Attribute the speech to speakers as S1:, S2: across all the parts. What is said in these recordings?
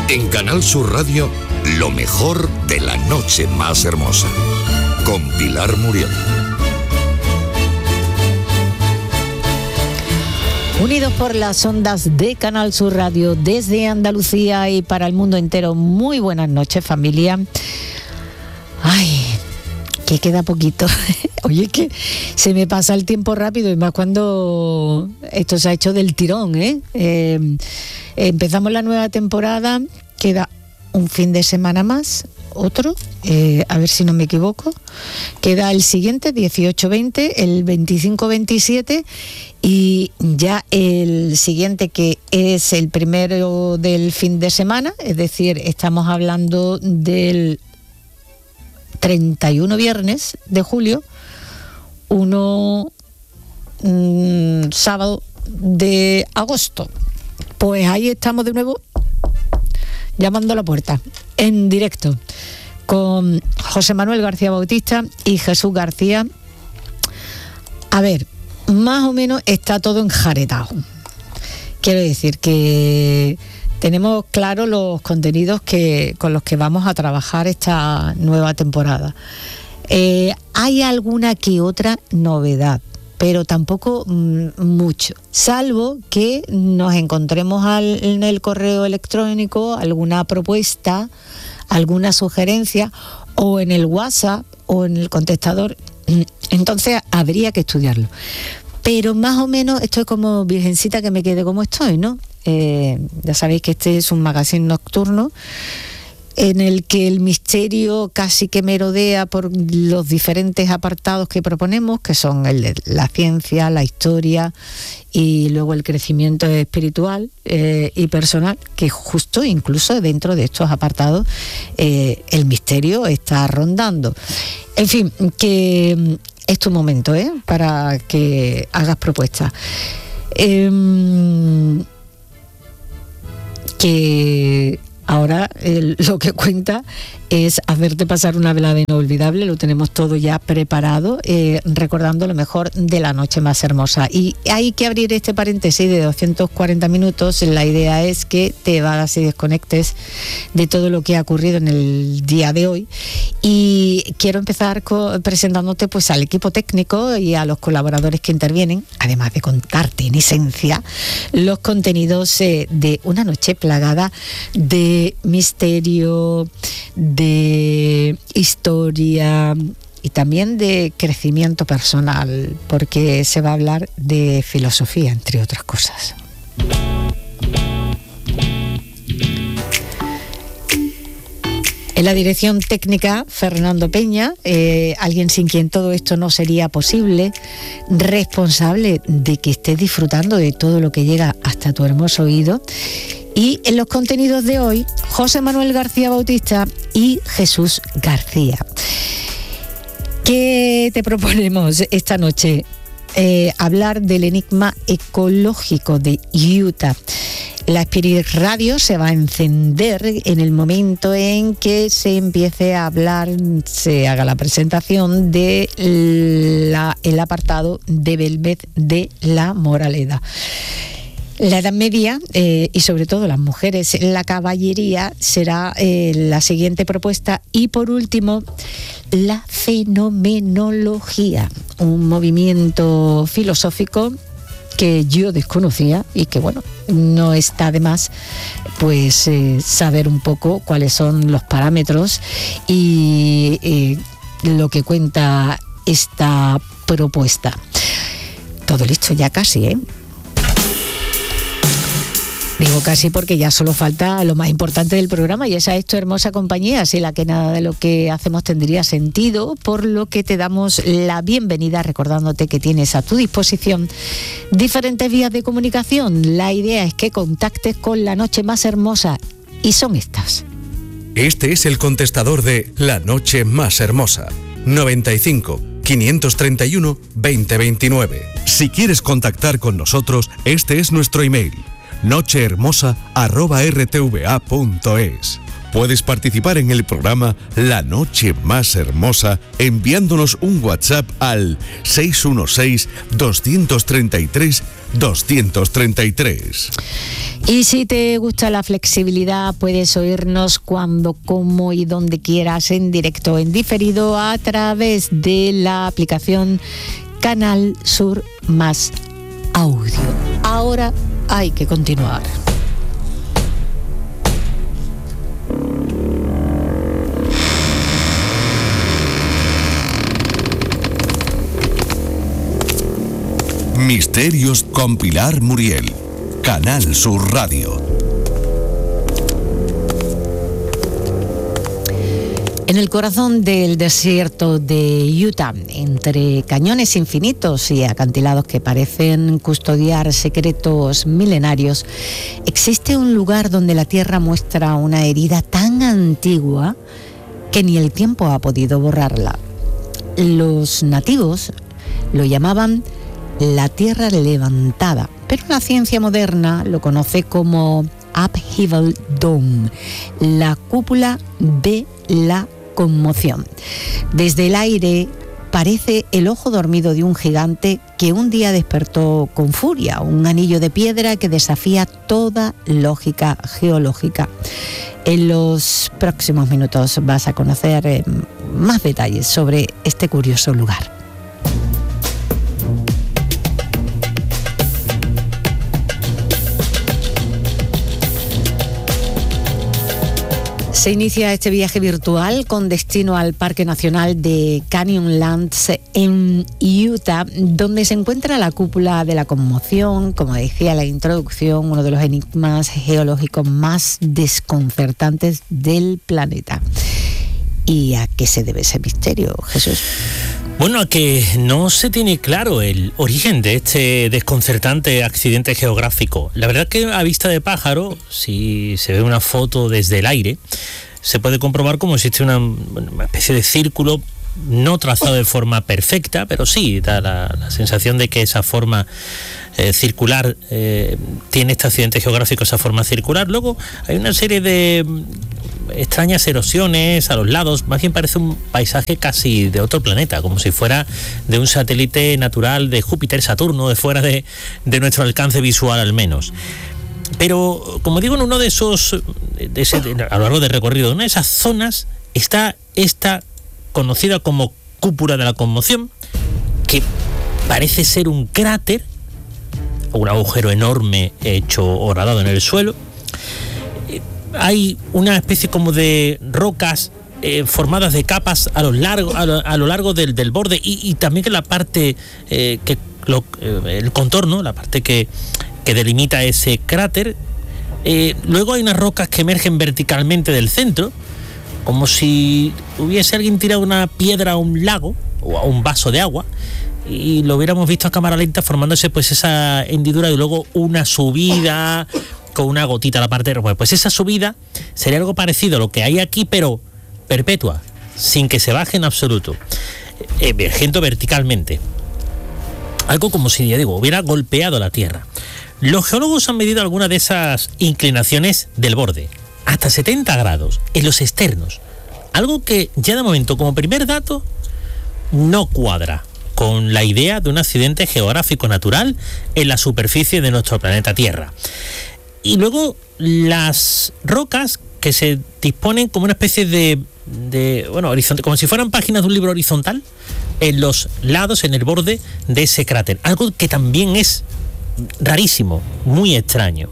S1: En Canal Sur Radio, lo mejor de la noche más hermosa. Con Pilar Muriel.
S2: Unidos por las ondas de Canal Sur Radio desde Andalucía y para el mundo entero. Muy buenas noches, familia. Ay, que queda poquito. Oye, que se me pasa el tiempo rápido y más cuando esto se ha hecho del tirón, ¿eh? Empezamos la nueva temporada, queda un fin de semana más, otro, a ver si no me equivoco, queda el siguiente, 18-20, el 25-27 y ya el siguiente, que es el primero del fin de semana, es decir, estamos hablando del 31 viernes de julio, uno sábado de agosto. Pues ahí estamos de nuevo, llamando a la puerta, en directo, con José Manuel García Bautista y Jesús García. A ver, más o menos está todo enjaretado. Quiero decir que tenemos claros los contenidos con los que vamos a trabajar esta nueva temporada. Hay alguna que otra novedad, pero tampoco mucho, salvo que nos encontremos en el correo electrónico alguna propuesta, alguna sugerencia, o en el WhatsApp o en el contestador. Entonces habría que estudiarlo. Pero más o menos estoy como virgencita que me quede como estoy, ¿no? Ya sabéis que este es un magazine nocturno en el que el misterio casi que merodea por los diferentes apartados que proponemos, que son el de la ciencia, la historia y luego el crecimiento espiritual y personal, que justo incluso dentro de estos apartados el misterio está rondando. En fin, que es tu momento, para que hagas propuestas. Que ahora lo que cuenta es hacerte pasar una velada inolvidable. Lo tenemos todo ya preparado, recordando lo mejor de la noche más hermosa. Y hay que abrir este paréntesis de 240 minutos. La idea es que te vayas y desconectes de todo lo que ha ocurrido en el día de hoy. Y quiero empezar presentándote pues al equipo técnico y a los colaboradores que intervienen, además de contarte en esencia los contenidos de una noche plagada de misterio, de historia y también de crecimiento personal, porque se va a hablar de filosofía, entre otras cosas. En la dirección técnica, Fernando Peña, alguien sin quien todo esto no sería posible, responsable de que estés disfrutando de todo lo que llega hasta tu hermoso oído. Y en los contenidos de hoy, José Manuel García Bautista y Jesús García. ¿Qué te proponemos esta noche? Hablar del enigma ecológico de Utah. La Spirit Radio se va a encender en el momento en que se empiece a hablar, se haga la presentación de el apartado de Velvet de La Moraleda. La Edad Media y sobre todo las mujeres en la caballería será la siguiente propuesta. Y por último, la fenomenología, un movimiento filosófico que yo desconocía y que, bueno, no está de más pues saber un poco cuáles son los parámetros y lo que cuenta esta propuesta. Todo listo ya casi, Digo casi porque ya solo falta lo más importante del programa, y esa es tu hermosa compañía, sin la que nada de lo que hacemos tendría sentido, por lo que te damos la bienvenida recordándote que tienes a tu disposición diferentes vías de comunicación. La idea es que contactes con La Noche Más Hermosa, y son estas.
S3: Este es el contestador de La Noche Más Hermosa, 95 531 2029. Si quieres contactar con nosotros, este es nuestro email: nochehermosa@rtva.es. Puedes participar en el programa La Noche Más Hermosa enviándonos un WhatsApp al 616-233-233.
S2: Y si te gusta la flexibilidad, puedes oírnos cuando, como y donde quieras, en directo, en diferido, a través de la aplicación Canal Sur Más Audio. Ahora hay que continuar.
S1: Misterios con Pilar Muriel. Canal Sur Radio.
S2: En el corazón del desierto de Utah, entre cañones infinitos y acantilados que parecen custodiar secretos milenarios, existe un lugar donde la tierra muestra una herida tan antigua que ni el tiempo ha podido borrarla. Los nativos lo llamaban la tierra levantada, pero la ciencia moderna lo conoce como Upheaval Dome, la cúpula de la conmoción. Desde el aire parece el ojo dormido de un gigante que un día despertó con furia, un anillo de piedra que desafía toda lógica geológica. En los próximos minutos vas a conocer más detalles sobre este curioso lugar. Se inicia este viaje virtual con destino al Parque Nacional de Canyonlands en Utah, donde se encuentra la cúpula de la conmoción, como decía la introducción, uno de los enigmas geológicos más desconcertantes del planeta. ¿Y a qué se debe ese misterio, Jesús?
S4: Bueno, a que no se tiene claro el origen de este desconcertante accidente geográfico. La verdad que a vista de pájaro, si se ve una foto desde el aire, se puede comprobar cómo existe una especie de círculo no trazado de forma perfecta, pero sí da la sensación de que esa forma circular tiene este accidente geográfico, esa forma circular. Luego hay una serie de extrañas erosiones a los lados, más bien parece un paisaje casi de otro planeta, como si fuera de un satélite natural de Júpiter, Saturno, de fuera de nuestro alcance visual al menos. Pero, como digo, en uno de esos, a lo largo del recorrido, en una de esas zonas está esta conocida como cúpula de la conmoción, que parece ser un cráter, un agujero enorme hecho horadado en el suelo. Hay una especie como de rocas formadas de capas a lo largo del borde y también que la parte el contorno, la parte que delimita ese cráter. Luego hay unas rocas que emergen verticalmente del centro, como si hubiese alguien tirado una piedra a un lago o a un vaso de agua y lo hubiéramos visto a cámara lenta formándose pues esa hendidura y luego una subida con una gotita a la parte de... Bueno, pues esa subida sería algo parecido a lo que hay aquí, pero perpetua, sin que se baje en absoluto, emergiendo verticalmente. Algo como si, ya digo, hubiera golpeado la Tierra. Los geólogos han medido algunas de esas inclinaciones del borde, hasta 70 grados, en los externos. Algo que ya de momento, como primer dato, no cuadra con la idea de un accidente geográfico natural en la superficie de nuestro planeta Tierra. Y luego las rocas que se disponen como una especie de horizonte, como si fueran páginas de un libro horizontal, en los lados, en el borde de ese cráter. Algo que también es rarísimo, muy extraño.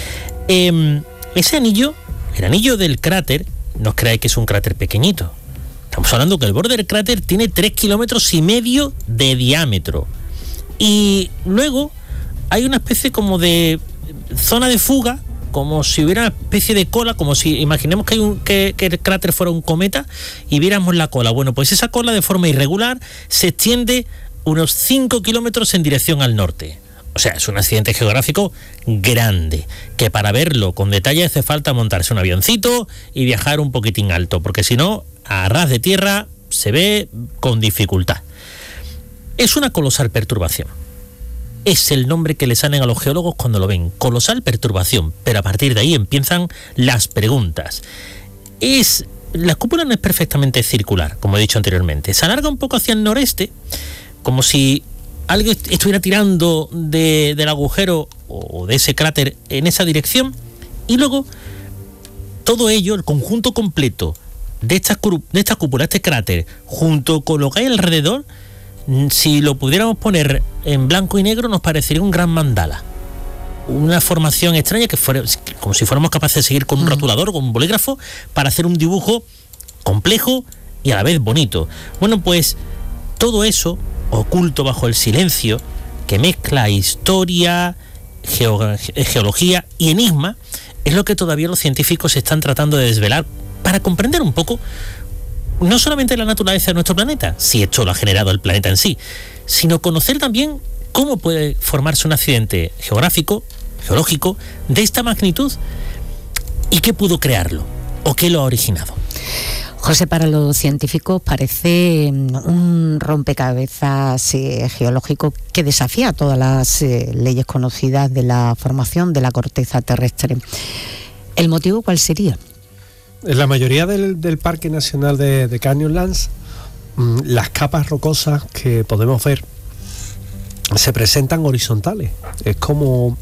S4: Ese anillo, el anillo del cráter, no os creáis que es un cráter pequeñito. Estamos hablando que el borde del cráter tiene 3,5 kilómetros de diámetro. Y luego hay una especie como de zona de fuga, como si hubiera una especie de cola, como si imaginemos que el cráter fuera un cometa y viéramos la cola. Bueno, pues esa cola de forma irregular se extiende unos 5 kilómetros en dirección al norte. O sea, es un accidente geográfico grande, que para verlo con detalle hace falta montarse un avioncito y viajar un poquitín alto, porque si no, a ras de tierra se ve con dificultad. Es una colosal perturbación. Es el nombre que le salen a los geólogos cuando lo ven, colosal perturbación, pero a partir de ahí empiezan las preguntas. La cúpula no es perfectamente circular, como he dicho anteriormente. Se alarga un poco hacia el noreste, como si algo estuviera tirando del agujero o de ese cráter en esa dirección, y luego todo ello, el conjunto completo de esta cúpula, este cráter, junto con lo que hay alrededor, si lo pudiéramos poner en blanco y negro, nos parecería un gran mandala. Una formación extraña que fuera como si fuéramos capaces de seguir con un rotulador, con un bolígrafo, para hacer un dibujo complejo y a la vez bonito. Bueno, pues todo eso, oculto bajo el silencio, que mezcla historia, geología y enigma, es lo que todavía los científicos están tratando de desvelar para comprender un poco no solamente la naturaleza de nuestro planeta, si esto lo ha generado el planeta en sí, sino conocer también cómo puede formarse un accidente geológico de esta magnitud y qué pudo crearlo o qué lo ha originado.
S2: José, para los científicos parece un rompecabezas geológico que desafía todas las leyes conocidas de la formación de la corteza terrestre. ¿El motivo cuál sería?
S5: En la mayoría del Parque Nacional de Canyonlands, las capas rocosas que podemos ver se presentan horizontales. Es como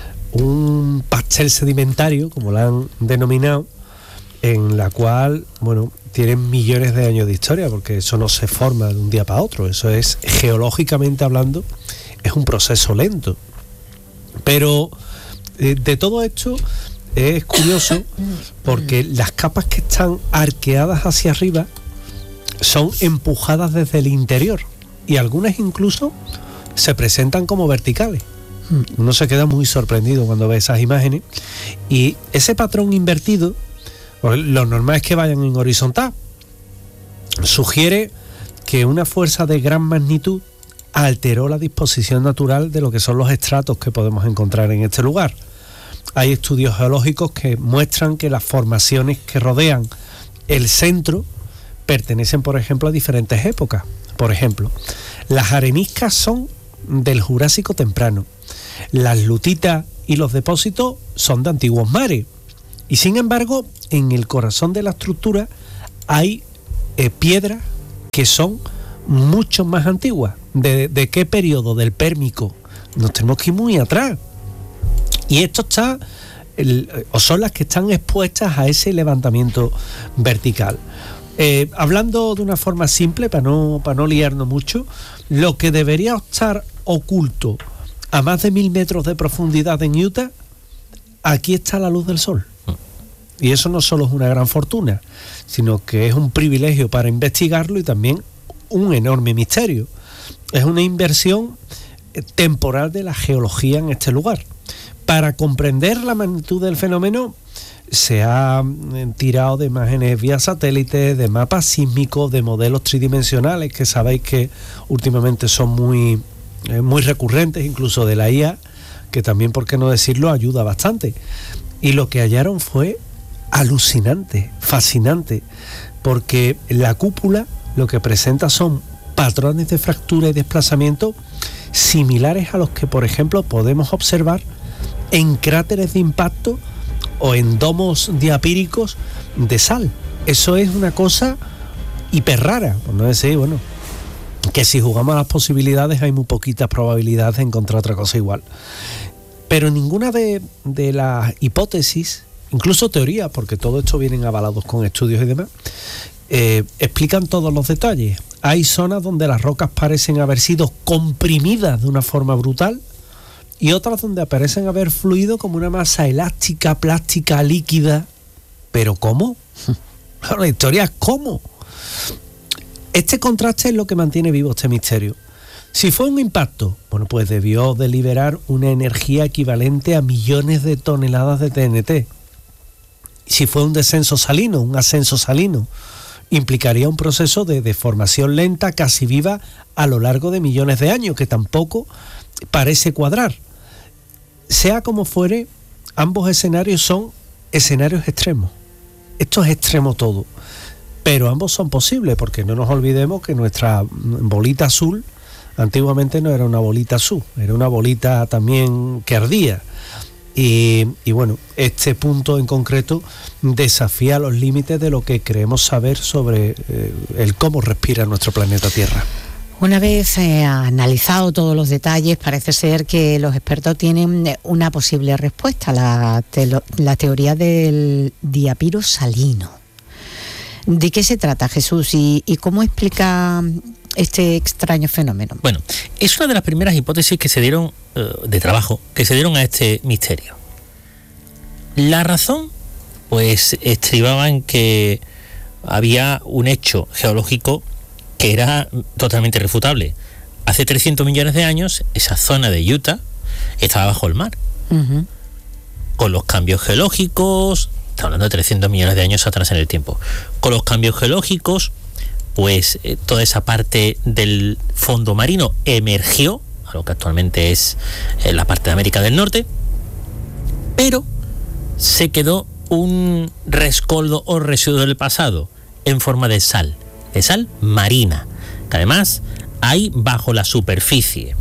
S5: un pastel sedimentario, como lo han denominado, en la cual, bueno, tienen millones de años de historia, porque eso no se forma de un día para otro. Eso es, geológicamente hablando, es un proceso lento. Pero de todo esto es curioso porque las capas que están arqueadas hacia arriba son empujadas desde el interior y algunas incluso se presentan como verticales. Uno se queda muy sorprendido cuando ve esas imágenes, y ese patrón invertido, pues lo normal es que vayan en horizontal. Sugiere que una fuerza de gran magnitud alteró la disposición natural de lo que son los estratos que podemos encontrar en este lugar. Hay estudios geológicos que muestran que las formaciones que rodean el centro pertenecen, por ejemplo, a diferentes épocas. Por ejemplo, las areniscas son del Jurásico temprano, las lutitas y los depósitos son de antiguos mares, y sin embargo, en el corazón de la estructura hay piedras que son mucho más antiguas. ¿De qué periodo? Del Pérmico. Nos tenemos que ir muy atrás. Y esto está, o son las que están expuestas a ese levantamiento vertical. Hablando de una forma simple, para no liarnos mucho, lo que debería estar oculto a más de 1000 metros de profundidad en Utah, aquí está la luz del sol. Y eso no solo es una gran fortuna, sino que es un privilegio para investigarlo y también un enorme misterio. Es una inversión temporal de la geología en este lugar. Para comprender la magnitud del fenómeno se ha tirado de imágenes vía satélite, de mapas sísmicos, de modelos tridimensionales, que sabéis que últimamente son muy recurrentes, incluso de la IA, que también, por qué no decirlo, ayuda bastante. Y lo que hallaron fue alucinante, fascinante, porque la cúpula lo que presenta son patrones de fractura y desplazamiento similares a los que, por ejemplo, podemos observar en cráteres de impacto o en domos diapíricos de sal. Eso es una cosa hiper rara, por no decir, bueno, que si jugamos a las posibilidades hay muy poquitas probabilidades de encontrar otra cosa igual. Pero ninguna de las hipótesis, incluso teorías, porque todo esto vienen avalados con estudios y demás, explican todos los detalles. Hay zonas donde las rocas parecen haber sido comprimidas de una forma brutal y otras donde parecen haber fluido como una masa elástica, plástica, líquida. ¿Pero cómo? La historia es cómo. Este contraste es lo que mantiene vivo este misterio. Si fue un impacto, bueno, pues debió de liberar una energía equivalente a millones de toneladas de TNT. Si fue un descenso salino, un ascenso salino, implicaría un proceso de deformación lenta, casi viva, a lo largo de millones de años, que tampoco parece cuadrar. Sea como fuere, ambos escenarios son escenarios extremos. Esto es extremo todo, pero ambos son posibles, porque no nos olvidemos que nuestra bolita azul antiguamente no era una bolita azul, era una bolita también que ardía. Y bueno, este punto en concreto desafía los límites de lo que creemos saber sobre el cómo respira nuestro planeta Tierra.
S2: Una vez analizado todos los detalles, parece ser que los expertos tienen una posible respuesta, la teoría del diapiro salino. ¿De qué se trata, Jesús? ¿Y cómo explica este extraño fenómeno?
S4: Bueno, es una de las primeras hipótesis que se dieron de trabajo, que se dieron a este misterio. La razón, pues, estribaba en que había un hecho geológico que era totalmente irrefutable. Hace 300 millones de años, esa zona de Utah estaba bajo el mar. Uh-huh. Con los cambios geológicos, está hablando de 300 millones de años atrás en el tiempo, con los cambios geológicos, pues toda esa parte del fondo marino emergió a lo que actualmente es la parte de América del Norte, pero se quedó un rescoldo o residuo del pasado en forma de sal marina, que además hay bajo la superficie.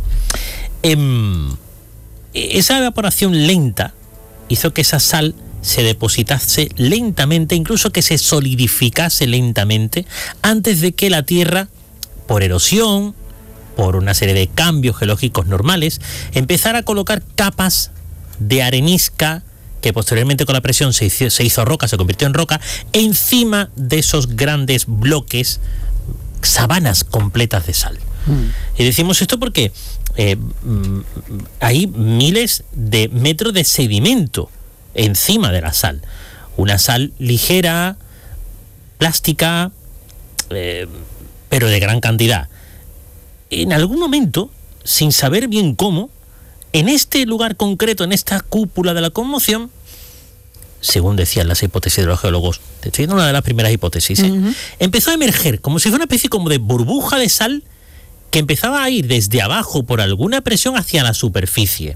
S4: Esa evaporación lenta hizo que esa sal se depositase lentamente, incluso que se solidificase lentamente, antes de que la Tierra, por erosión, por una serie de cambios geológicos normales, empezara a colocar capas de arenisca, que posteriormente con la presión se hizo roca, se convirtió en roca, encima de esos grandes bloques, sabanas completas de sal. Y decimos esto porque hay miles de metros de sedimento encima de la sal. Una sal ligera, plástica, pero de gran cantidad. En algún momento, sin saber bien cómo, en este lugar concreto, en esta cúpula de la conmoción, según decían las hipótesis de los geólogos, estoy diciendo una de las primeras hipótesis, empezó a emerger como si fuera una especie como de burbuja de sal que empezaba a ir desde abajo por alguna presión hacia la superficie.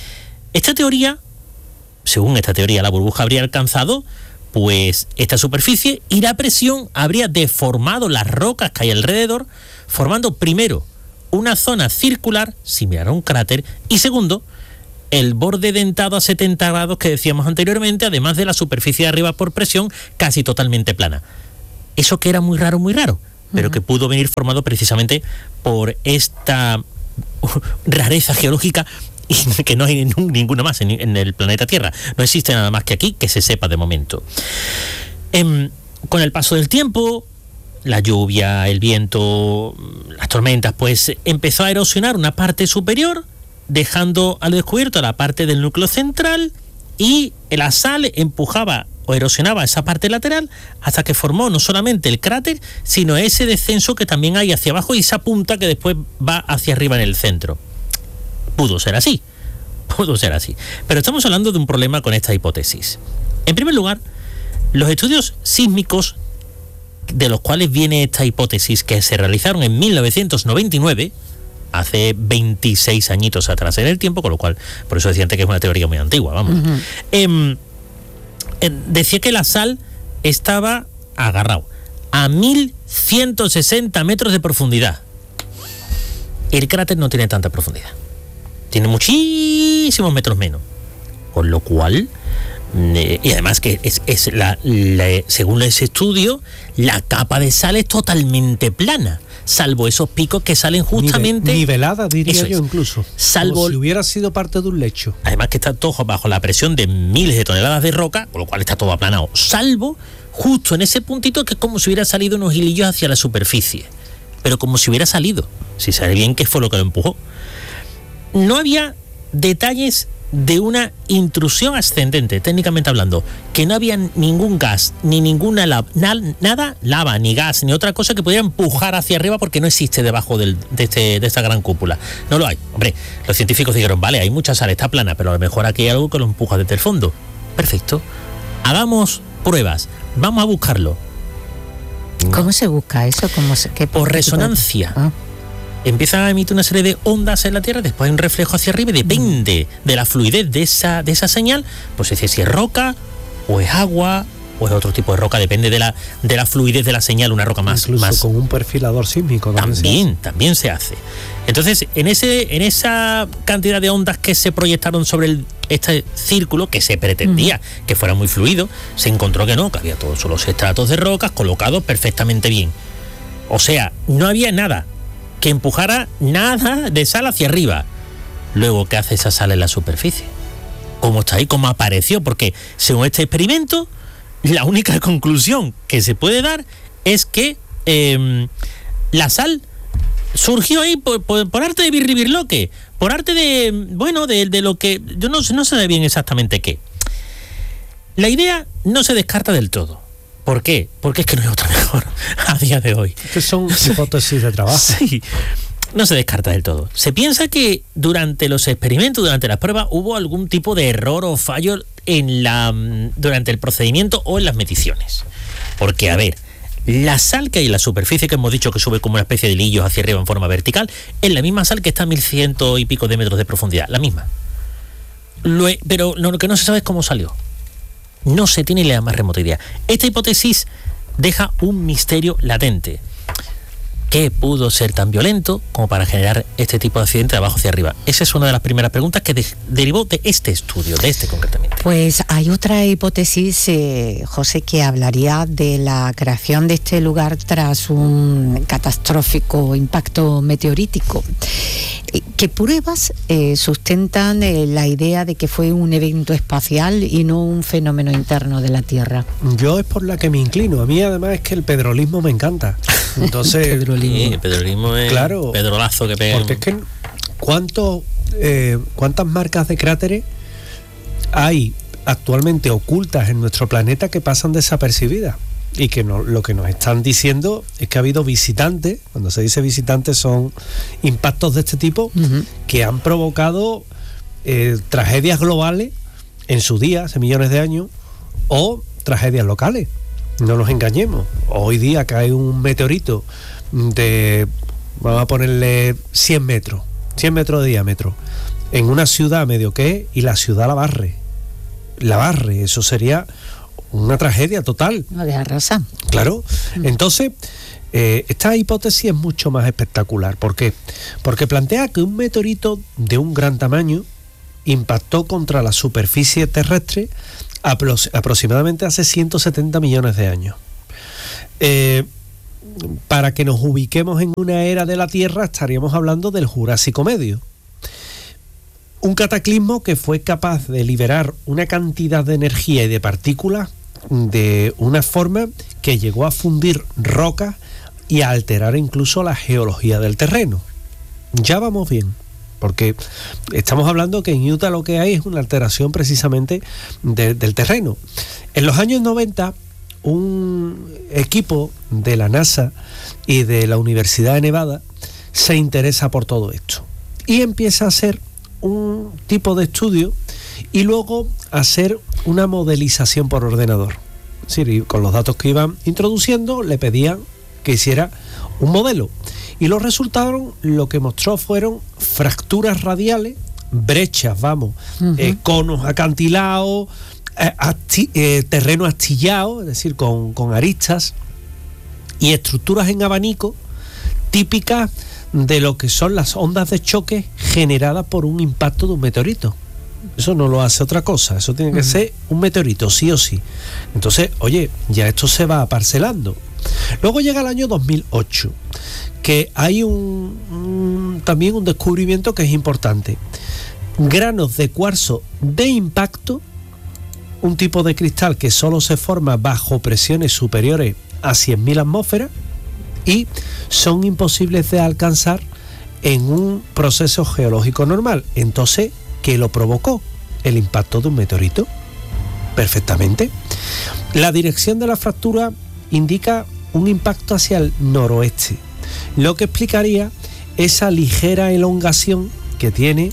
S4: Según esta teoría, la burbuja habría alcanzado pues esta superficie y la presión habría deformado las rocas que hay alrededor, formando primero una zona circular similar a un cráter y segundo, el borde dentado a 70 grados que decíamos anteriormente, además de la superficie de arriba por presión casi totalmente plana. Eso que era muy raro, pero que pudo venir formado precisamente por esta rareza geológica y que no hay ninguna más en el planeta Tierra. No existe nada más que aquí que se sepa de momento. Con el paso del tiempo, la lluvia, el viento, las tormentas, pues empezó a erosionar una parte superior, dejando al descubierto la parte del núcleo central, y la sal empujaba o erosionaba esa parte lateral hasta que formó no solamente el cráter, sino ese descenso que también hay hacia abajo y esa punta que después va hacia arriba en el centro. Pudo ser así. Pero estamos hablando de un problema con esta hipótesis. En primer lugar, los estudios sísmicos de los cuales viene esta hipótesis, que se realizaron en 1999, hace 26 añitos atrás en el tiempo, con lo cual, por eso decía antes que es una teoría muy antigua, vamos. Decía que la sal estaba agarrado a 1160 metros de profundidad. El cráter no tiene tanta profundidad. Tiene muchísimos metros menos. Con lo cual, y además que según ese estudio, la capa de sal es totalmente plana, salvo esos picos que salen justamente...
S5: Nivelada, diría yo, incluso.
S4: Salvo,
S5: como si hubiera sido parte de un lecho.
S4: Además que está todo bajo la presión de miles de toneladas de roca, con lo cual está todo aplanado. Salvo justo en ese puntito que es como si hubiera salido unos hilillos hacia la superficie. Pero como si hubiera salido. Si sabe bien qué fue lo que lo empujó. No había detalles de una intrusión ascendente, técnicamente hablando, que no había ningún gas, ni ninguna lava, ni gas, ni otra cosa que pudiera empujar hacia arriba, porque no existe debajo de esta gran cúpula. No lo hay. Hombre, los científicos dijeron, vale, hay mucha sal, está plana, pero a lo mejor aquí hay algo que lo empuja desde el fondo. Perfecto. Hagamos pruebas. Vamos a buscarlo.
S2: ¿Cómo se busca eso?
S4: Por resonancia. Empiezan a emitir una serie de ondas en la Tierra, después hay un reflejo hacia arriba y depende de la fluidez de esa señal, pues es decir, si es roca, o es agua, o es otro tipo de roca, depende de la fluidez de la señal, una roca más...
S5: Incluso con un perfilador sísmico.
S4: También se hace. Entonces, en esa cantidad de ondas que se proyectaron sobre este círculo que se pretendía que fuera muy fluido, se encontró que no, que había todos los estratos de rocas colocados perfectamente bien. O sea, no había nada que empujara nada de sal hacia arriba. Luego, ¿qué hace esa sal en la superficie? ¿Cómo está ahí? ¿Cómo apareció? Porque según este experimento, la única conclusión que se puede dar es que la sal surgió ahí por arte de birlibirloque, por arte de lo que yo no sé bien exactamente qué. La idea no se descarta del todo. ¿Por qué? Porque es que no hay otra mejor a día de hoy.
S5: Que son hipótesis de trabajo.
S4: Sí, no se descarta del todo. Se piensa que durante los experimentos, durante las pruebas, hubo algún tipo de error o fallo durante el procedimiento o en las mediciones. Porque, a ver, la sal que hay en la superficie, que hemos dicho que sube como una especie de hilillos hacia arriba en forma vertical, es la misma sal que está a 1100 y pico de metros de profundidad, la misma. Pero lo que no se sabe es cómo salió. No se tiene ni la más remota idea. Esta hipótesis deja un misterio latente. ¿Qué pudo ser tan violento como para generar este tipo de accidente de abajo hacia arriba? Esa es una de las primeras preguntas que derivó de este estudio, de este concretamente.
S2: Pues hay otra hipótesis, José, que hablaría de la creación de este lugar tras un catastrófico impacto meteorítico. ¿Qué pruebas sustentan la idea de que fue un evento espacial y no un fenómeno interno de la Tierra?
S5: Yo es por la que me inclino. A mí además es que el pedrolismo me encanta. Entonces,
S4: pedrolismo es
S5: claro,
S4: pedrolazo que pega.
S5: Porque es que ¿cuántas marcas de cráteres hay actualmente ocultas en nuestro planeta que pasan desapercibidas? Y que lo que nos están diciendo es que ha habido visitantes, cuando se dice visitantes son impactos de este tipo, que han provocado tragedias globales en su día, hace millones de años, o tragedias locales. No nos engañemos. Hoy día cae un meteorito de, vamos a ponerle 100 metros de diámetro, en una ciudad medio que, y la ciudad la barre. Eso sería una tragedia total.
S2: No deja arrasar.
S5: Claro. Entonces, esta hipótesis es mucho más espectacular. ¿Por qué? Porque plantea que un meteorito de un gran tamaño impactó contra la superficie terrestre aproximadamente hace 170 millones de años. Para que nos ubiquemos en una era de la Tierra, estaríamos hablando del Jurásico Medio. Un cataclismo que fue capaz de liberar una cantidad de energía y de partículas de una forma que llegó a fundir rocas y a alterar incluso la geología del terreno. Ya vamos bien, porque estamos hablando que en Utah lo que hay es una alteración precisamente del terreno. En los años 90, un equipo de la NASA y de la Universidad de Nevada se interesa por todo esto y empieza a hacer un tipo de estudio y luego hacer una modelización por ordenador. Es decir, con los datos que iban introduciendo le pedían que hiciera un modelo. Y los resultados lo que mostró fueron fracturas radiales, brechas, conos acantilados, terreno astillado, es decir, con aristas, y estructuras en abanico típicas de lo que son las ondas de choque generadas por un impacto de un meteorito. Eso no lo hace otra cosa, eso tiene que ser un meteorito, sí o sí. Entonces, oye, ya esto se va parcelando. Luego llega el año 2008, que hay también un descubrimiento que es importante. Granos de cuarzo de impacto, un tipo de cristal que solo se forma bajo presiones superiores a 100.000 atmósferas y son imposibles de alcanzar en un proceso geológico normal. Entonces, ¿qué lo provocó? El impacto de un meteorito. Perfectamente. La dirección de la fractura indica un impacto hacia el noroeste, lo que explicaría esa ligera elongación que tiene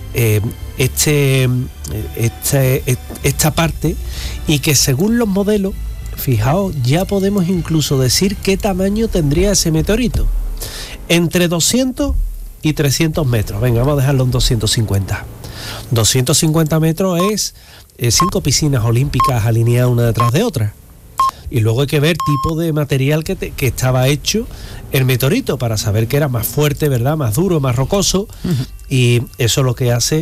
S5: esta parte, y que según los modelos, fijaos, ya podemos incluso decir qué tamaño tendría ese meteorito. Entre 200 y 300 metros. Venga, vamos a dejarlo en 250. 250 metros es 5 piscinas olímpicas alineadas una detrás de otra. Y luego hay que ver tipo de material que estaba hecho el meteorito para saber que era más fuerte, ¿verdad? Más duro, más rocoso. Y eso lo que hace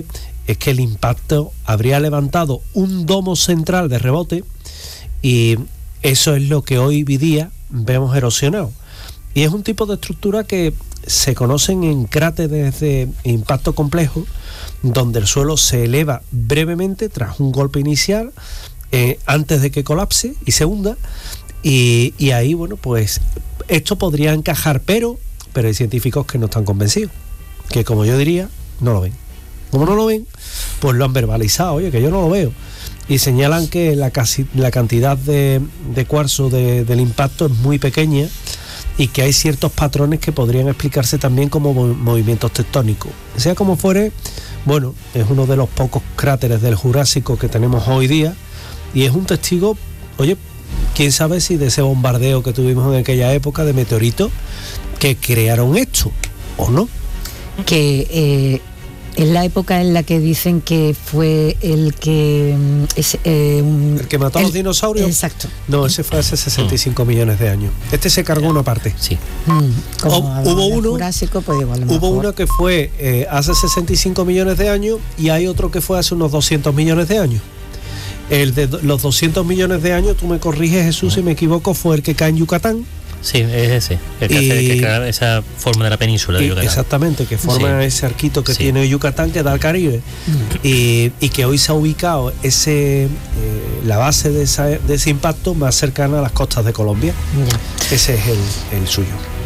S5: es que el impacto habría levantado un domo central de rebote y eso es lo que hoy día vemos erosionado. Y es un tipo de estructura que se conocen en cráteres de impacto complejo, donde el suelo se eleva brevemente tras un golpe inicial, antes de que colapse y se hunda, y ahí, bueno, pues esto podría encajar, pero hay científicos que no están convencidos, que como yo diría, no lo ven. Como no lo ven, pues lo han verbalizado, oye, que yo no lo veo. Y señalan que la cantidad de cuarzo del impacto es muy pequeña y que hay ciertos patrones que podrían explicarse también como movimientos tectónicos. Sea como fuere, bueno, es uno de los pocos cráteres del Jurásico que tenemos hoy día y es un testigo, oye, quién sabe si de ese bombardeo que tuvimos en aquella época de meteoritos que crearon esto o no.
S2: Que es la época en la que dicen que fue el que
S5: el que mató a los dinosaurios.
S2: Exacto.
S5: No, ese fue hace 65 millones de años. Este se cargó una parte.
S4: Sí.
S5: Hubo uno
S2: Jurásico, pues igual,
S5: hubo uno que fue hace 65 millones de años y hay otro que fue hace unos 200 millones de años. El de los 200 millones de años, tú me corriges, Jesús, si me equivoco, fue el que cae en Yucatán.
S4: Sí, es ese, el que crea esa forma de la península de Yucatán.
S5: Exactamente, que forma ese arquito que tiene Yucatán que da al Caribe. Y que hoy se ha ubicado la base de ese impacto más cercana a las costas de Colombia. Ese es el suyo.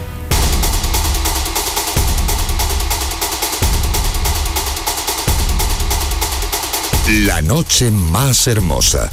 S1: La noche más hermosa.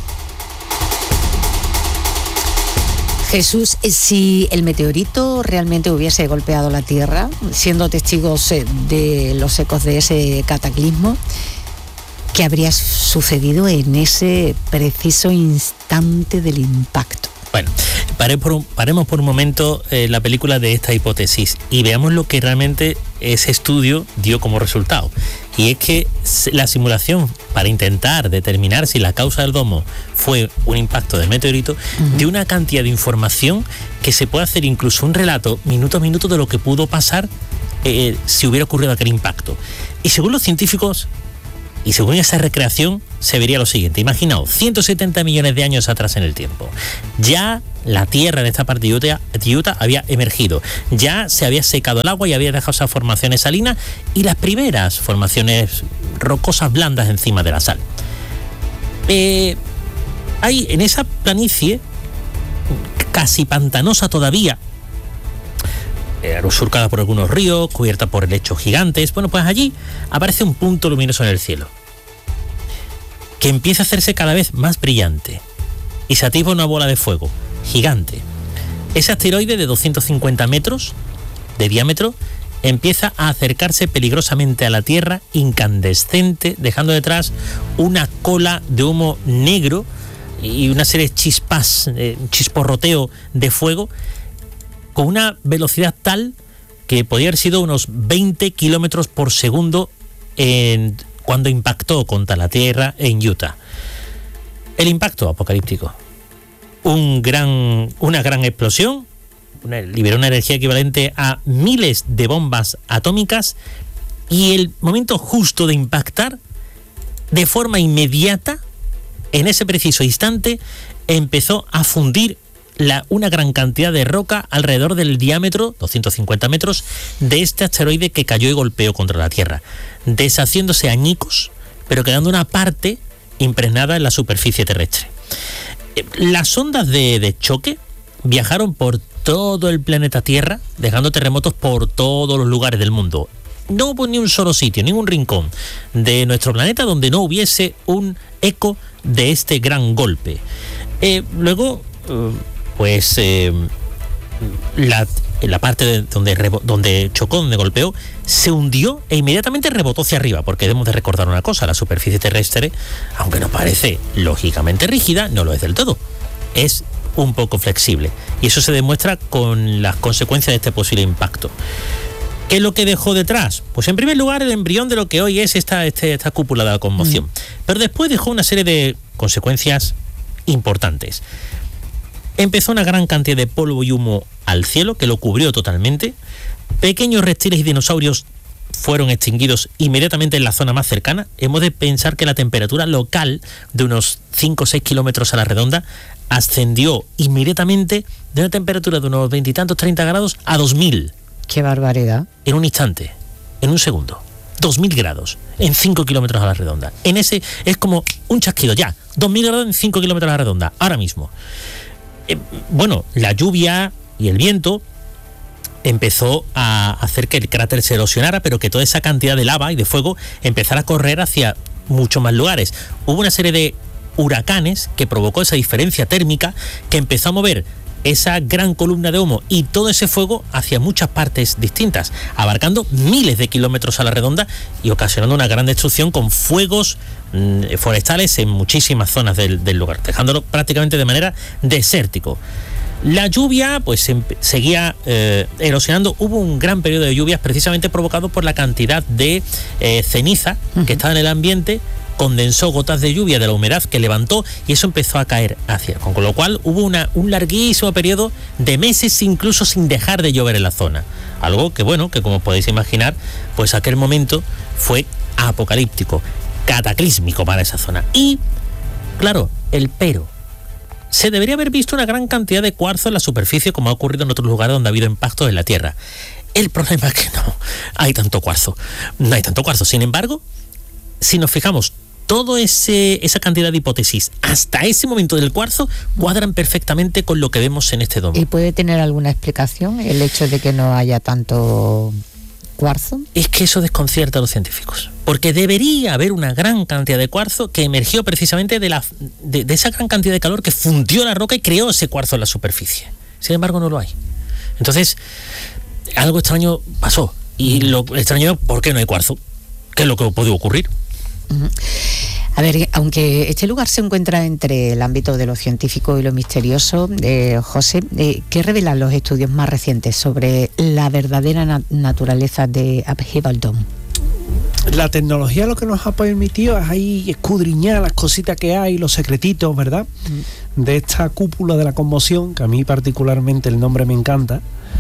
S2: Jesús, si el meteorito realmente hubiese golpeado la Tierra, siendo testigos de los ecos de ese cataclismo, ¿qué habría sucedido en ese preciso instante del impacto?
S4: Bueno, paremos por un momento la película de esta hipótesis y veamos lo que realmente ese estudio dio como resultado. Y es que la simulación para intentar determinar si la causa del domo fue un impacto del meteorito dio una cantidad de información que se puede hacer incluso un relato minuto a minuto de lo que pudo pasar si hubiera ocurrido aquel impacto. Y según los científicos, y según esa recreación, se vería lo siguiente. Imaginaos, 170 millones de años atrás en el tiempo. Ya la Tierra en esta parte de Utah había emergido. Ya se había secado el agua y había dejado esas formaciones salinas y las primeras formaciones rocosas blandas encima de la sal. Hay en esa planicie, casi pantanosa todavía, surcada por algunos ríos, cubierta por helechos gigantes. Bueno, pues allí aparece un punto luminoso en el cielo que empieza a hacerse cada vez más brillante y se atisba una bola de fuego gigante. Ese asteroide de 250 metros de diámetro empieza a acercarse peligrosamente a la Tierra, incandescente, dejando detrás una cola de humo negro y una serie de chispas, chisporroteo de fuego, con una velocidad tal que podía haber sido unos 20 kilómetros por segundo cuando impactó contra la Tierra en Utah. El impacto apocalíptico. Una gran explosión, liberó una energía equivalente a miles de bombas atómicas y el momento justo de impactar, de forma inmediata, en ese preciso instante, empezó a fundir una gran cantidad de roca alrededor del diámetro, 250 metros, de este asteroide que cayó y golpeó contra la Tierra, deshaciéndose añicos, pero quedando una parte impregnada en la superficie terrestre. Las ondas de choque viajaron por todo el planeta Tierra, dejando terremotos por todos los lugares del mundo. No hubo ni un solo sitio, ningún rincón de nuestro planeta donde no hubiese un eco de este gran golpe. Luego, pues la parte donde chocó, donde golpeó, se hundió e inmediatamente rebotó hacia arriba, porque debemos de recordar una cosa: la superficie terrestre, aunque nos parece lógicamente rígida, no lo es del todo, es un poco flexible, y eso se demuestra con las consecuencias de este posible impacto. ¿Qué es lo que dejó detrás? Pues en primer lugar el embrión de lo que hoy es esta cúpula de la conmoción, pero después dejó una serie de consecuencias importantes. Empezó una gran cantidad de polvo y humo al cielo que lo cubrió totalmente. Pequeños reptiles y dinosaurios fueron extinguidos inmediatamente en la zona más cercana. Hemos de pensar que la temperatura local de unos 5 o 6 kilómetros a la redonda ascendió inmediatamente de una temperatura de unos 20 y tantos, 30 grados a 2000.
S2: ¡Qué barbaridad!
S4: En un instante, en un segundo. 2000 grados en 5 kilómetros a la redonda. En ese es como un chasquido, ya. 2000 grados en 5 kilómetros a la redonda, ahora mismo. Bueno, la lluvia y el viento empezó a hacer que el cráter se erosionara, pero que toda esa cantidad de lava y de fuego empezara a correr hacia muchos más lugares. Hubo una serie de huracanes que provocó esa diferencia térmica que empezó a mover esa gran columna de humo y todo ese fuego hacia muchas partes distintas, abarcando miles de kilómetros a la redonda y ocasionando una gran destrucción con fuegos forestales en muchísimas zonas del lugar, dejándolo prácticamente de manera desértico. La lluvia pues seguía erosionando. Hubo un gran periodo de lluvias precisamente provocado por la cantidad de ceniza que estaba en el ambiente. Condensó gotas de lluvia de la humedad que levantó y eso empezó a caer hacia, con lo cual hubo un larguísimo periodo de meses incluso sin dejar de llover en la zona. Algo que, bueno, que como podéis imaginar, pues aquel momento fue apocalíptico, cataclísmico para esa zona. Y, claro, el pero. Se debería haber visto una gran cantidad de cuarzo en la superficie, como ha ocurrido en otros lugares donde ha habido impactos en la Tierra. El problema es que no hay tanto cuarzo. No hay tanto cuarzo. Sin embargo, si nos fijamos, toda esa cantidad de hipótesis hasta ese momento del cuarzo cuadran perfectamente con lo que vemos en este domo.
S2: ¿Y puede tener alguna explicación el hecho de que no haya tanto cuarzo?
S4: Es que eso desconcierta a los científicos, porque debería haber una gran cantidad de cuarzo que emergió precisamente de esa gran cantidad de calor que fundió la roca y creó ese cuarzo en la superficie. Sin embargo, no lo hay. Entonces, algo extraño pasó. Y lo extraño es por qué no hay cuarzo. ¿Qué es lo que puede ocurrir?
S2: A ver, aunque este lugar se encuentra entre el ámbito de lo científico y lo misterioso, José, ¿qué revelan los estudios más recientes sobre la verdadera naturaleza de Upheaval Dome?
S5: La tecnología lo que nos ha permitido es ahí escudriñar las cositas que hay, los secretitos, ¿verdad? De esta cúpula de la conmoción, que a mí particularmente el nombre me encanta.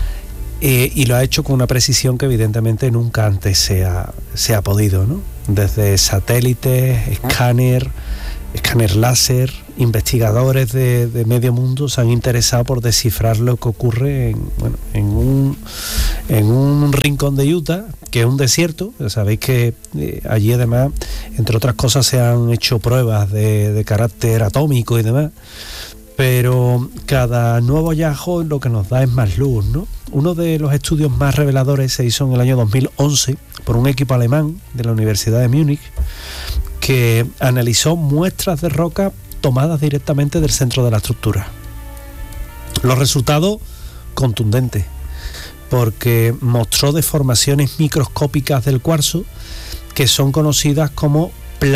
S5: Y lo ha hecho con una precisión que evidentemente nunca antes se ha podido, ¿no? Desde satélites, escáner láser, investigadores de medio mundo se han interesado por descifrar lo que ocurre en un rincón de Utah, que es un desierto. Sabéis que allí además, entre otras cosas, se han hecho pruebas de carácter atómico y demás. Pero cada nuevo hallazgo lo que nos da es más luz, ¿no? Uno de los estudios más reveladores se hizo en el año 2011 por un equipo alemán de la Universidad de Múnich que analizó muestras de roca tomadas directamente del centro de la estructura. Los resultados contundentes, porque mostró deformaciones microscópicas del cuarzo que son conocidas como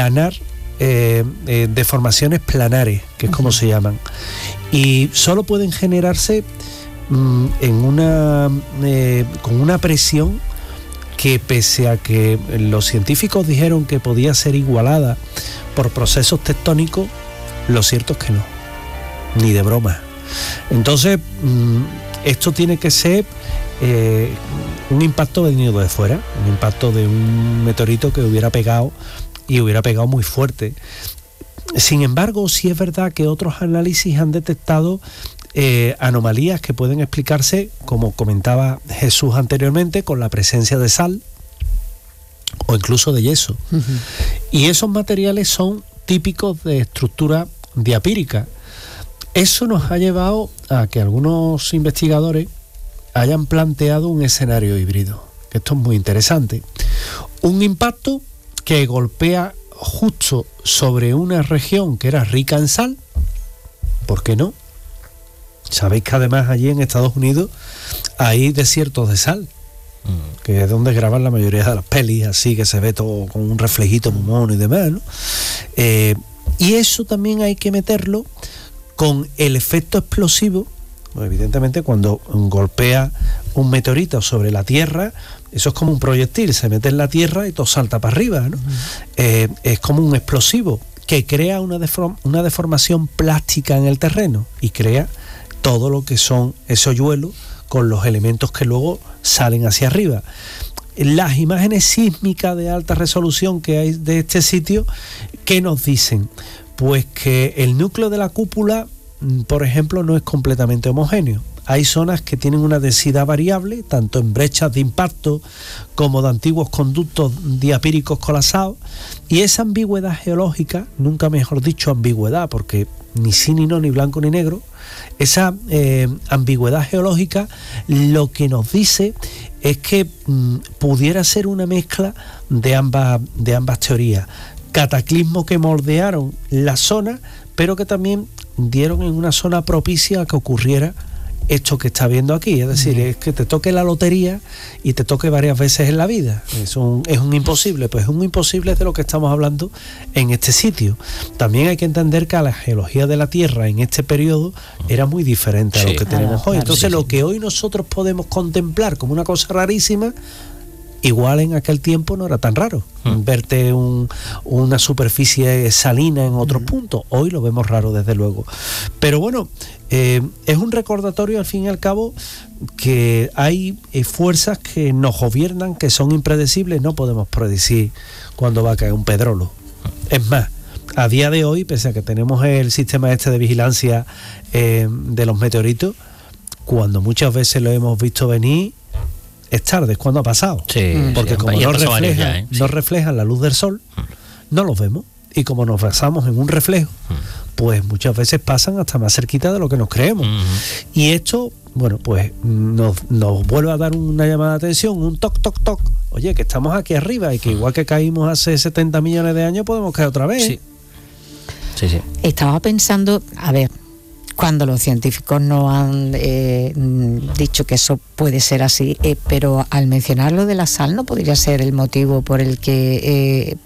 S5: deformaciones planares, que es como se llaman, y solo pueden generarse con una presión que, pese a que los científicos dijeron que podía ser igualada por procesos tectónicos, lo cierto es que no, ni de broma. Entonces esto tiene que ser un impacto venido de fuera, un impacto de un meteorito que hubiera pegado muy fuerte. Sin embargo, sí es verdad que otros análisis han detectado anomalías que pueden explicarse, como comentaba Jesús anteriormente, con la presencia de sal o incluso de yeso. Uh-huh. Y esos materiales son típicos de estructura diapírica. Eso nos ha llevado a que algunos investigadores hayan planteado un escenario híbrido. Esto es muy interesante. Un impacto que golpea justo sobre una región que era rica en sal. ¿Por qué no? Sabéis que además allí en Estados Unidos hay desiertos de sal, que es donde graban la mayoría de las pelis, así que se ve todo con un reflejito muy mono y demás, ¿no? Y eso también hay que meterlo con el efecto explosivo. Evidentemente, cuando golpea un meteorito sobre la Tierra, eso es como un proyectil, se mete en la Tierra y todo salta para arriba, ¿no? Es como un explosivo que crea una deformación plástica en el terreno y crea todo lo que son esos hoyuelos con los elementos que luego salen hacia arriba. las imágenes sísmicas de alta resolución que hay de este sitio, ¿qué nos dicen? Pues que el núcleo de la cúpula, por ejemplo, no es completamente homogéneo. Hay zonas que tienen una densidad variable, tanto en brechas de impacto como de antiguos conductos diapíricos colapsados, y esa ambigüedad geológica, nunca mejor dicho ambigüedad, porque ni sí ni no, ni blanco ni negro, esa ambigüedad geológica lo que nos dice es que pudiera ser una mezcla de ambas teorías. Cataclismos que moldearon la zona, pero que también dieron en una zona propicia a que ocurriera esto que está viendo aquí, es decir, es que te toque la lotería y te toque varias veces en la vida. Es un imposible, pues un imposible es de lo que estamos hablando en este sitio. También hay que entender que la geología de la Tierra en este periodo era muy diferente a lo que tenemos hoy. Entonces, lo que hoy nosotros podemos contemplar como una cosa rarísima, igual en aquel tiempo no era tan raro. Verte una superficie salina en otros puntos, hoy lo vemos raro desde luego. Pero bueno, es un recordatorio al fin y al cabo que hay fuerzas que nos gobiernan, que son impredecibles. No podemos predecir cuándo va a caer un pedrolo. Es más, a día de hoy, pese a que tenemos el sistema este de vigilancia de los meteoritos, cuando muchas veces lo hemos visto venir, es tarde, es cuando ha pasado. Porque como no reflejan la luz del sol, no los vemos. Y como nos basamos en un reflejo, pues muchas veces pasan hasta más cerquita de lo que nos creemos. Y esto, bueno, pues nos vuelve a dar una llamada de atención, un toc, toc, toc. Oye, que estamos aquí arriba y que igual que caímos hace 70 millones de años, podemos caer otra vez.
S2: Sí. Estaba pensando, a ver, cuando los científicos no han dicho que eso puede ser así, pero al mencionar lo de la sal, ¿no podría ser el motivo por el que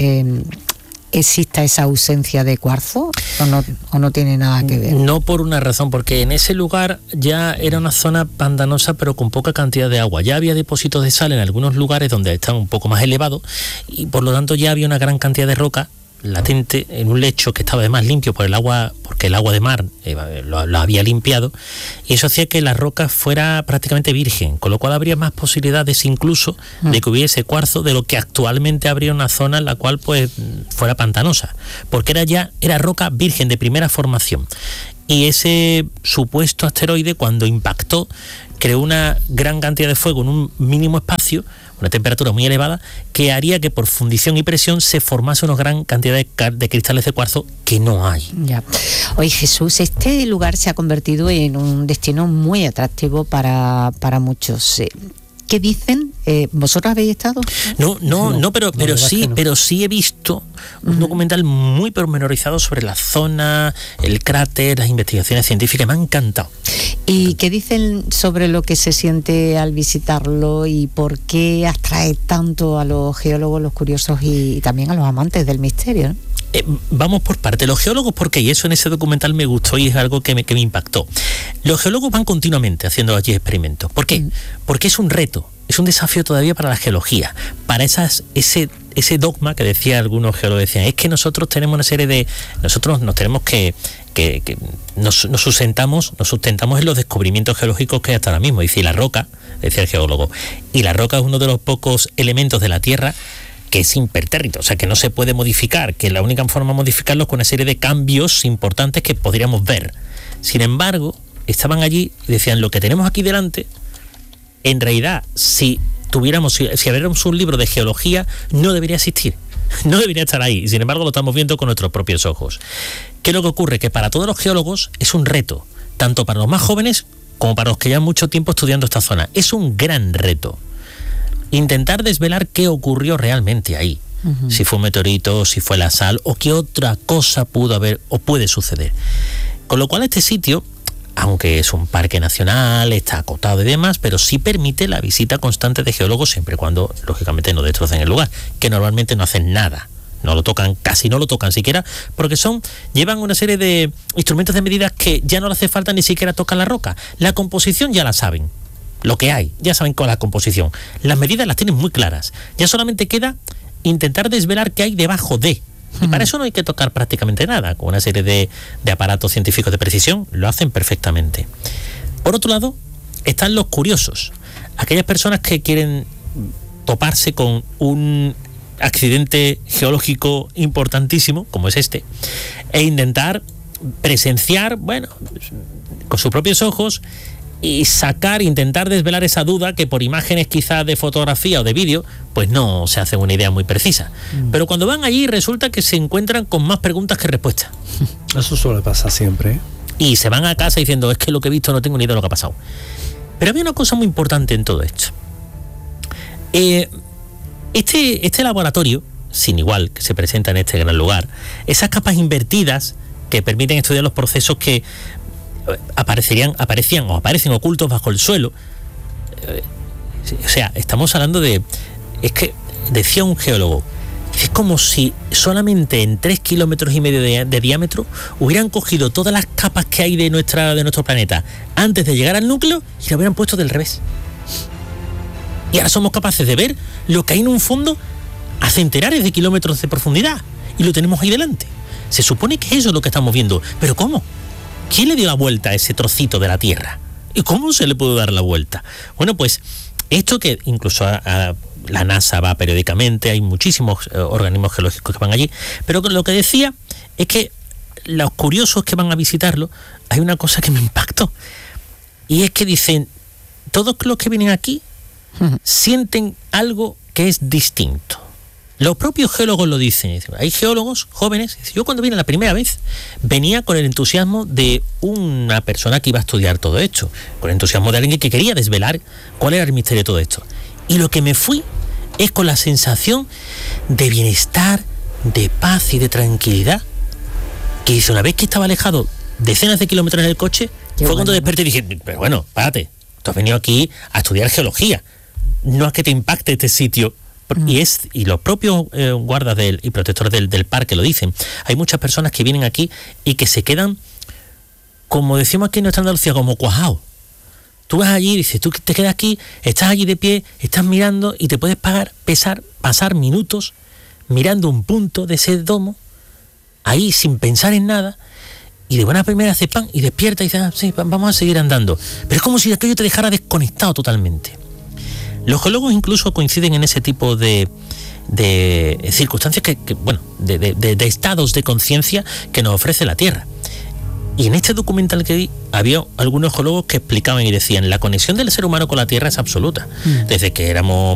S2: exista esa ausencia de cuarzo? ¿O no tiene nada que ver?
S4: No, por una razón, porque en ese lugar ya era una zona pantanosa, pero con poca cantidad de agua. Ya había depósitos de sal en algunos lugares donde están un poco más elevados, y por lo tanto ya había una gran cantidad de roca latente en un lecho que estaba además limpio por el agua, porque el agua de mar lo había limpiado, y eso hacía que la roca fuera prácticamente virgen, con lo cual habría más posibilidades incluso de que hubiese cuarzo de lo que actualmente habría una zona en la cual pues fuera pantanosa, porque era roca virgen de primera formación. Y ese supuesto asteroide, cuando impactó, creó una gran cantidad de fuego en un mínimo espacio, una temperatura muy elevada, que haría que por fundición y presión se formase una gran cantidad de cristales de cuarzo que no hay.
S2: Ya. Oye, Jesús, este lugar se ha convertido en un destino muy atractivo para muchos. ¿Qué dicen? ¿Vosotros habéis estado?
S4: No, pero sí he visto un documental muy pormenorizado sobre la zona, el cráter, las investigaciones científicas. Me ha encantado.
S2: ¿Y qué dicen sobre lo que se siente al visitarlo y por qué atrae tanto a los geólogos, los curiosos y también a los amantes del misterio, ¿no?
S4: Vamos por parte. Los geólogos, porque y eso en ese documental me gustó y es algo que me impactó. Los geólogos van continuamente haciendo allí experimentos. ¿Por qué? Porque es un reto, es un desafío todavía para la geología, para ese dogma que decía algunos geólogos, decían, es que nosotros tenemos una serie de, nosotros nos tenemos que nos sustentamos en los descubrimientos geológicos que hay hasta ahora mismo. Dice, y la roca, decía el geólogo, y la roca es uno de los pocos elementos de la Tierra que es impertérrito, o sea, que no se puede modificar, que la única forma de modificarlo es con una serie de cambios importantes que podríamos ver. Sin embargo, estaban allí y decían, lo que tenemos aquí delante, en realidad, si abriéramos un libro de geología, no debería existir, no debería estar ahí, y sin embargo lo estamos viendo con nuestros propios ojos. ¿Qué es lo que ocurre? Que para todos los geólogos es un reto, tanto para los más jóvenes como para los que llevan mucho tiempo estudiando esta zona. Es un gran reto intentar desvelar qué ocurrió realmente ahí, si fue un meteorito, si fue la sal o qué otra cosa pudo haber o puede suceder. Con lo cual este sitio, aunque es un parque nacional, está acotado y demás, pero sí permite la visita constante de geólogos siempre y cuando, lógicamente, no destrocen el lugar, que normalmente no hacen nada, no lo tocan, casi no lo tocan siquiera, porque llevan una serie de instrumentos de medidas que ya no le hace falta ni siquiera tocar la roca. La composición ya la saben, lo que hay, ya saben cuál es la composición. Las medidas las tienen muy claras. Ya solamente queda intentar desvelar qué hay debajo de. Y para eso no hay que tocar prácticamente nada. Con una serie de aparatos científicos de precisión lo hacen perfectamente. Por otro lado, están los curiosos. Aquellas personas que quieren toparse con un accidente geológico importantísimo, como es este, e intentar presenciar, bueno, con sus propios ojos, y intentar desvelar esa duda que por imágenes quizás de fotografía o de vídeo, pues no se hace una idea muy precisa. Pero cuando van allí resulta que se encuentran con más preguntas que respuestas.
S5: Eso suele pasar siempre, ¿eh?
S4: Y se van a casa diciendo, es que lo que he visto no tengo ni idea de lo que ha pasado. Pero había una cosa muy importante en todo esto. Este laboratorio, sin igual, que se presenta en este gran lugar, esas capas invertidas que permiten estudiar los procesos que aparecen ocultos bajo el suelo. O sea, estamos hablando de... Es que, decía un geólogo, es como si solamente en 3,5 kilómetros de diámetro hubieran cogido todas las capas que hay de nuestro planeta antes de llegar al núcleo y lo hubieran puesto del revés. Y ahora somos capaces de ver lo que hay en un fondo a centenares de kilómetros de profundidad y lo tenemos ahí delante. Se supone que eso es lo que estamos viendo. ¿Pero cómo? ¿Quién le dio la vuelta a ese trocito de la Tierra? ¿Y cómo se le pudo dar la vuelta? Bueno, pues esto que incluso a la NASA va periódicamente, hay muchísimos organismos geológicos que van allí, pero lo que decía es que los curiosos que van a visitarlo, hay una cosa que me impactó, y es que dicen, todos los que vienen aquí sienten algo que es distinto. Los propios geólogos lo dicen. Hay geólogos jóvenes. Yo cuando vine la primera vez venía con el entusiasmo de una persona que iba a estudiar todo esto, con el entusiasmo de alguien que quería desvelar cuál era el misterio de todo esto. Y lo que me fui es con la sensación de bienestar, de paz y de tranquilidad, que dice, una vez que estaba alejado decenas de kilómetros en el coche, fue cuando desperté y dije, pero bueno, párate, tú has venido aquí a estudiar geología, no a que te impacte este sitio. Y los propios guardas y protectores del parque lo dicen. Hay muchas personas que vienen aquí y que se quedan, como decimos aquí en nuestra Andalucía, como cuajados. Tú vas allí, dices, tú te quedas aquí, estás allí de pie, estás mirando y te puedes pasar minutos mirando un punto de ese domo, ahí sin pensar en nada, y de buena primera haces pan y despierta y dices, sí, vamos a seguir andando. Pero es como si aquello te dejara desconectado totalmente. Los geólogos incluso coinciden en ese tipo de circunstancias de estados de conciencia que nos ofrece la Tierra. Y en este documental que vi, había algunos geólogos que explicaban y decían, la conexión del ser humano con la Tierra es absoluta. Desde que éramos